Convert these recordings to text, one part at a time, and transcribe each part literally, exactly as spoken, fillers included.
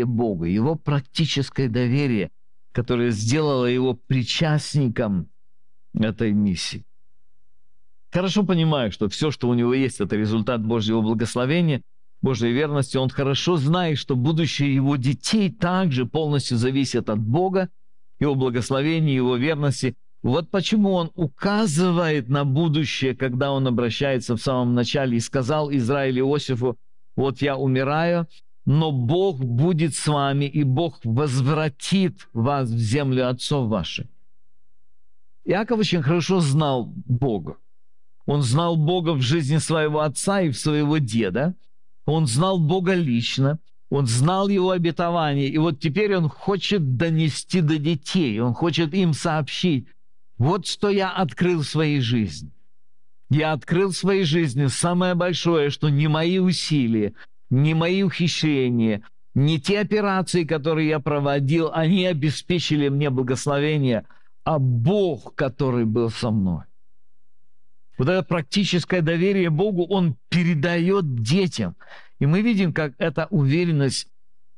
доверие Богу, его практическое доверие, которое сделало его причастником этой миссии. Хорошо понимаю, что все, что у него есть, это результат Божьего благословения, Божьей верности. Он хорошо знает, что будущее его детей также полностью зависит от Бога, его благословения, его верности. Вот почему он указывает на будущее, когда он обращается в самом начале и сказал Израилю Иосифу: «Вот я умираю, но Бог будет с вами, и Бог возвратит вас в землю отцов ваших». Иаков очень хорошо знал Бога. Он знал Бога в жизни своего отца и в своего деда. Он знал Бога лично. Он знал Его обетование. И вот теперь он хочет донести до детей. Он хочет им сообщить: вот что я открыл в своей жизни. Я открыл в своей жизни самое большое, что не мои усилия, не мои ухищрения, не те операции, которые я проводил, они обеспечили мне благословение, а Бог, который был со мной. Вот это практическое доверие Богу он передает детям. И мы видим, как эта уверенность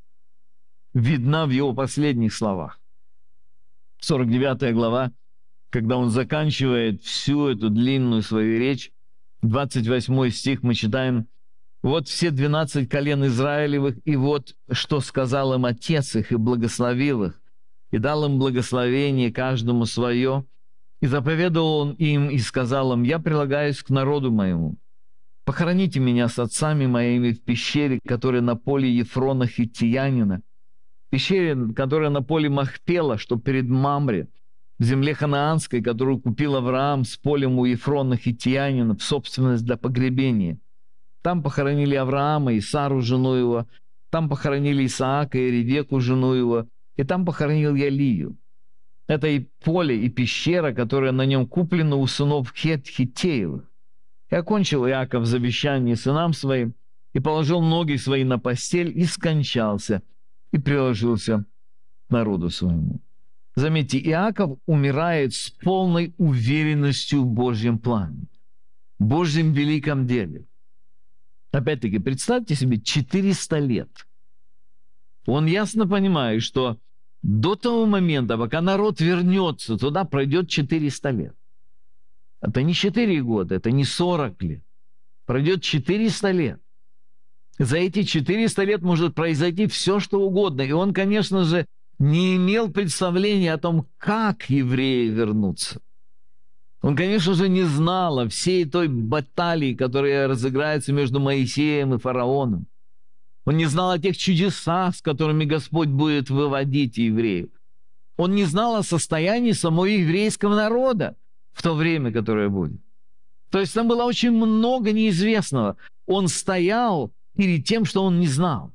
видна в его последних словах. сорок девятая глава, когда он заканчивает всю эту длинную свою речь, двадцать восьмой стих мы читаем: «Вот все двенадцать колен Израилевых, и вот что сказал им Отец их, и благословил их, и дал им благословение каждому свое. И заповедовал он им, и сказал им: я прилагаюсь к народу моему. Похороните меня с отцами моими в пещере, которая на поле Ефрона Хиттиянина, в пещере, которая на поле Махпела, что перед Мамре, в земле ханаанской, которую купил Авраам с полем у Ефрона Хиттиянина в собственность для погребения. Там похоронили Авраама и Сару, жену его, там похоронили Исаака и Ревеку, жену его, и там похоронил я Лию. Это и поле, и пещера, которая на нем куплена у сынов Хет Хиттеевых. И окончил Иаков завещание сынам своим, и положил ноги свои на постель, и скончался, и приложился к народу своему». Заметьте, Иаков умирает с полной уверенностью в Божьем плане, в Божьем великом деле. Опять-таки, представьте себе, четыреста лет. Он ясно понимает, что до того момента, пока народ вернется туда, пройдет четыреста лет. Это не четыре года, это не сорок лет. Пройдет четыреста лет. За эти четыреста лет может произойти все, что угодно. И он, конечно же, не имел представления о том, как евреи вернутся. Он, конечно же, не знал о всей той баталии, которая разыграется между Моисеем и фараоном. Он не знал о тех чудесах, с которыми Господь будет выводить евреев. Он не знал о состоянии самого еврейского народа в то время, которое будет. То есть там было очень много неизвестного. Он стоял перед тем, что он не знал.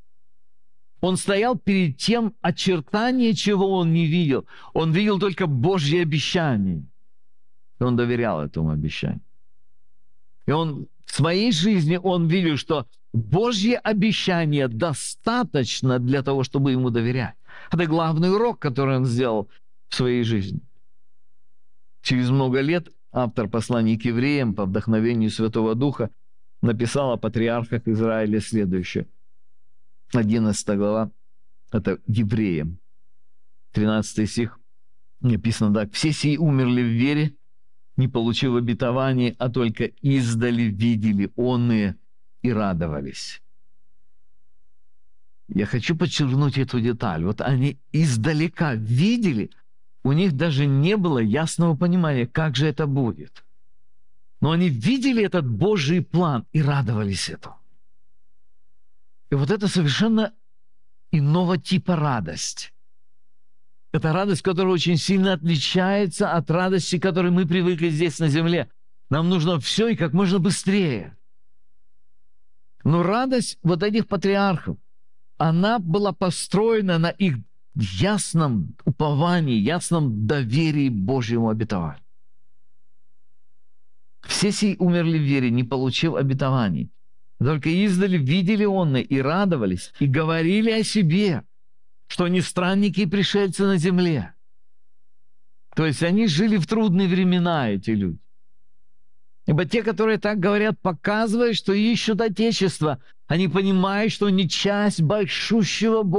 Он стоял перед тем, очертания чего он не видел. Он видел только Божьи обещания. И он доверял этому обещанию. И он в своей жизни он видел, что Божье обещание достаточно для того, чтобы ему доверять. Это главный урок, который он сделал в своей жизни. Через много лет автор посланий к евреям по вдохновению Святого Духа написал о патриархах Израиля следующее. одиннадцатая глава, это евреям. тринадцатый стих написано так: «Все сии умерли в вере, не получив обетования, а только издали видели онные и радовались». Я хочу подчеркнуть эту деталь. Вот они издалека видели, у них даже не было ясного понимания, как же это будет. Но они видели этот Божий план и радовались этому. И вот это совершенно иного типа радость. Это радость, которая очень сильно отличается от радости, к которой мы привыкли здесь на земле. Нам нужно все и как можно быстрее. Но радость вот этих патриархов, она была построена на их ясном уповании, ясном доверии Божьему обетованию. Все сии умерли в вере, не получив обетований. Только издали видели онны и радовались, и говорили о себе, что они странники и пришельцы на земле. То есть они жили в трудные времена, эти люди. Ибо те, которые так говорят, показывают, что ищут Отечество. Они понимают, что они часть большущего Бога.